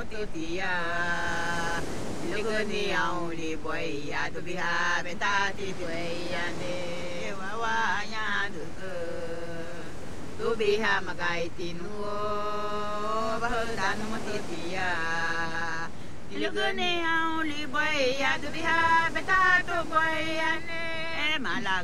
tutia lugu ni au li boy ya tu biha betati tuya ne wa ya tu biha magai tinu bahdan tutia lugu ni au li boy ya tu biha betati boy ya ne